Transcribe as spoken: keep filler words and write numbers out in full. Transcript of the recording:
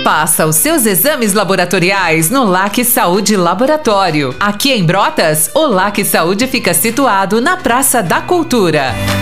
Faça os seus exames laboratoriais no LAC Saúde Laboratório. Aqui em Brotas, o LAC Saúde fica situado na Praça da Cultura.